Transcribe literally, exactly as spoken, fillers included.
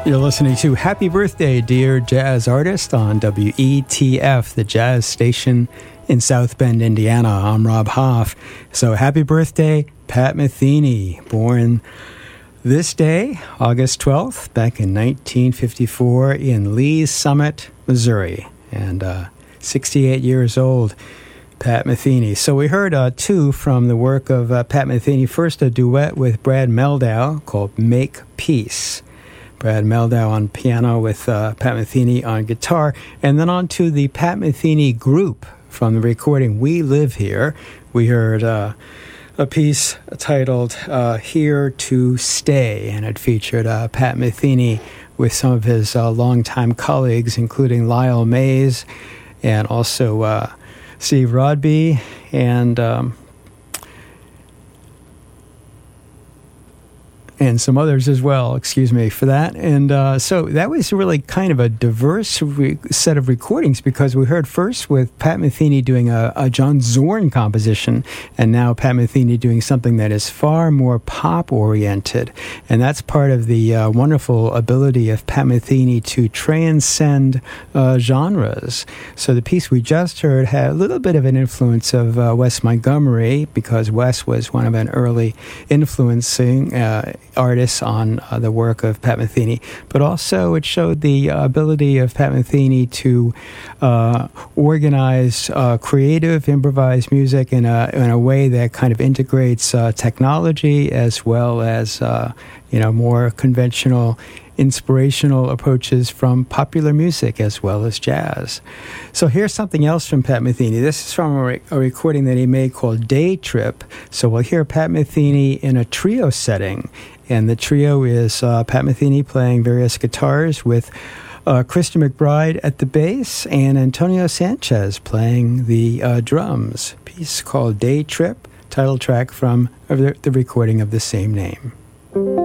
You're listening to Happy Birthday, Dear Jazz Artist on W E T F, the jazz station in South Bend, Indiana. I'm Rob Hoff. So happy birthday, Pat Metheny, born this day, August twelfth, back in nineteen fifty-four in Lee's Summit, Missouri, and uh, sixty-eight years old, Pat Metheny. So we heard uh, two from the work of uh, Pat Metheny. First, a duet with Brad Mehldau called Make Peace. Brad Mehldau on piano with uh, Pat Metheny on guitar, and then on to the Pat Metheny group from the recording We Live Here. We heard uh, a piece titled uh, Here to Stay, and it featured uh, Pat Metheny with some of his uh, longtime colleagues, including Lyle Mays and also uh, Steve Rodby and um, and some others as well, excuse me for that. And uh, so that was really kind of a diverse re- set of recordings, because we heard first with Pat Metheny doing a, a John Zorn composition, and now Pat Metheny doing something that is far more pop-oriented. And that's part of the uh, wonderful ability of Pat Metheny to transcend uh, genres. So the piece we just heard had a little bit of an influence of uh, Wes Montgomery, because Wes was one of an early influencing uh, artists on uh, the work of Pat Metheny, but also it showed the uh, ability of Pat Metheny to uh, organize uh, creative, improvised music in a in a way that kind of integrates uh, technology as well as uh, you know more conventional, inspirational approaches from popular music as well as jazz. So here's something else from Pat Metheny. This is from a, re- a recording that he made called Day Trip. So we'll hear Pat Metheny in a trio setting. And the trio is uh, Pat Metheny playing various guitars with uh, Krista McBride at the bass and Antonio Sanchez playing the uh, drums. A piece called Day Trip, title track from uh, the, the recording of the same name.